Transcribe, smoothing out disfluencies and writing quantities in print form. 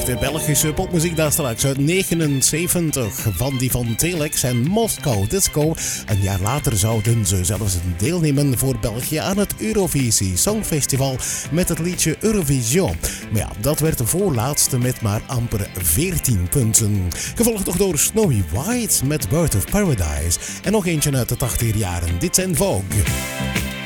De Belgische popmuziek daar straks uit 79 van die van Telex en Moscow Disco. Een jaar later zouden ze zelfs deelnemen voor België aan het Eurovisie Songfestival met het liedje Eurovision. Maar ja, dat werd de voorlaatste met maar amper 14 punten. Gevolgd nog door Snowy White met Bird of Paradise en nog eentje uit de 80er jaren. Dit zijn Vogue.